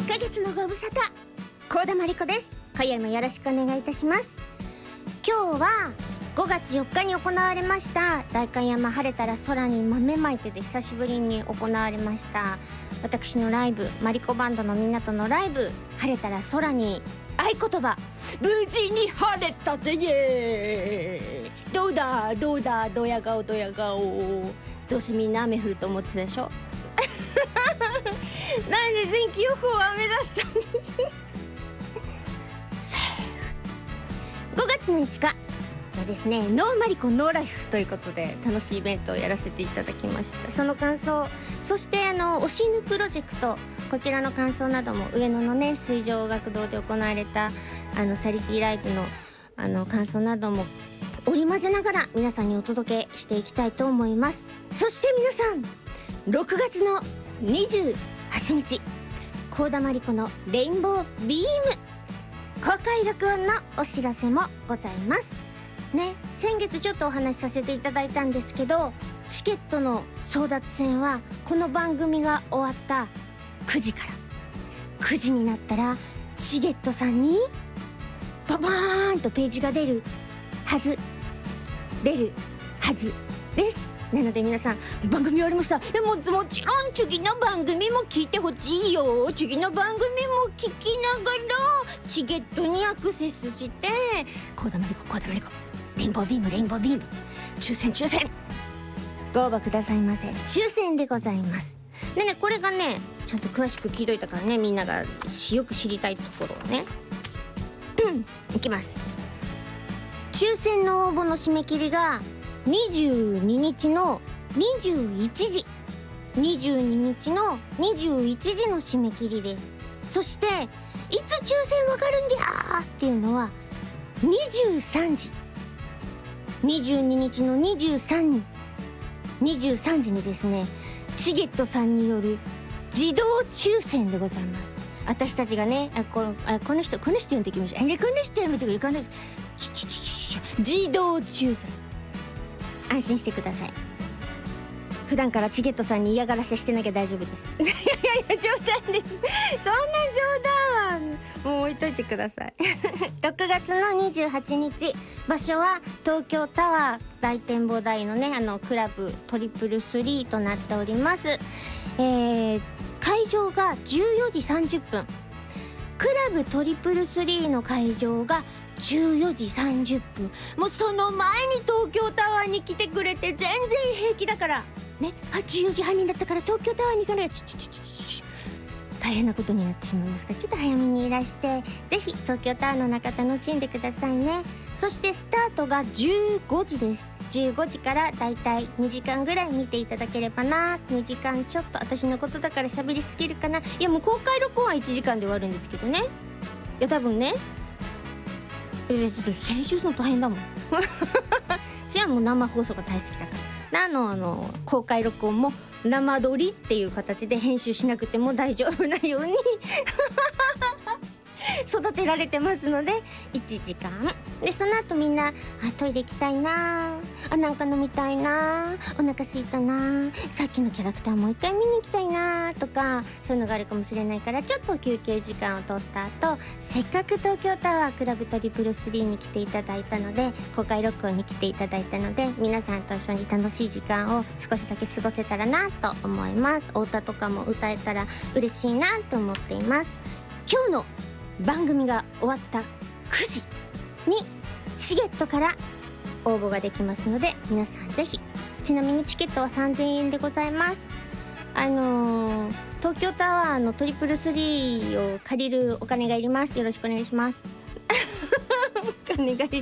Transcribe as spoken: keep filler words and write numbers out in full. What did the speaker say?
っかげつのご無沙汰、幸田真理子です。今夜もよろしくお願いいたします。今日はごがつよっかに行われました代官山晴れたら空に豆まいてで久しぶりに行われました私のライブ、マリコバンドのみんなとのライブ、晴れたら空に合言葉、無事に晴れたぜイエーイ。どうだどうだドヤ顔ドヤ顔、どうせみんな雨降ると思ってたでしょなんで天気予報は雨だったんでしょセーフ。ごがつのいつかはですね、ノーマリコノーライフということで楽しいイベントをやらせていただきました。その感想、そしてあの推しぬプロジェクト、こちらの感想なども上野のね水上音楽堂で行われたあのチャリティーライブのあの感想なども織り交ぜながら皆さんにお届けしていきたいと思います。そして皆さん、ろくがつのにじゅうはちにち、幸田真理子のレインボービーム公開録音のお知らせもございますね。先月ちょっとお話しさせていただいたんですけど、チケットの争奪戦はこの番組が終わったくじからくじになったらチゲットさんにババーンとページが出るはず出るはずです。なので皆さん、番組終わりました、えももちろん次の番組も聞いてほしいよ。次の番組も聞きながらチゲットにアクセスして幸田真理子幸田真理子レインボービームレインボービーム抽選抽選ご応募くださいませ。抽選でございます。でね、これがねちゃんと詳しく聞いといたからね、みんながよく知りたいところをねうんいきます。抽選の応募の締め切りがにじゅうににちのにじゅういちじにじゅうににちのにじゅういちじの締め切りです。そしていつ抽選わかるんじゃーっていうのはにじゅうさんじにじゅうににちのにじゅうさんじにですね、チゲットさんによる自動抽選でございます。私たちがね、あ こ, あこの人この人呼んできましょう、この人やめてくれ、この人ちちちち自動抽選、安心してください。普段からチゲットさんに嫌がらせしてなきゃ大丈夫ですいやいや冗談です、そんな冗談はもう置いといてくださいろくがつのにじゅうはちにち、場所は東京タワー大展望台のねあのクラブトリプルスリーとなっております。えー、会場がじゅうよじさんじゅっぷん、クラブトリプルスリーの会場がじゅうよじさんじゅっぷん、もうその前に東京タワーに来てくれて全然平気だからね。あじゅうよじはんになったから東京タワーに行かないとちょちょちょちょ大変なことになってしまいますから、ちょっと早めにいらしてぜひ東京タワーの中楽しんでくださいね。そしてスタートがじゅうごじです。じゅうごじからだいたいにじかんぐらい見ていただければな。にじかんちょっと、私のことだから喋りすぎるかな。いやもう公開録音はいちじかんで終わるんですけどね。いや多分ねえちょっと成熟するの大変だもんじゃあもう生放送が大好きだからあのあの公開録音も生撮りっていう形で編集しなくても大丈夫なように育てられてますのでいちじかんで、その後みんなあトイレ行きたいなあ、なんか飲みたいな、お腹すいたな、さっきのキャラクターもう一回見に行きたいなとか、そういうのがあるかもしれないから、ちょっと休憩時間を取った後、せっかく東京タワークラブトリプルスリーに来ていただいたので、公開録音に来ていただいたので、皆さんと一緒に楽しい時間を少しだけ過ごせたらなと思います。お歌とかも歌えたら嬉しいなと思っています。今日の番組が終わったくじにチゲットから応募ができますので、皆さんぜひ。ちなみにチケットはさんぜんえんでございます。あのー、東京タワーのトリプルスリーを借りるお金がいります。よろしくお願いしますお金がい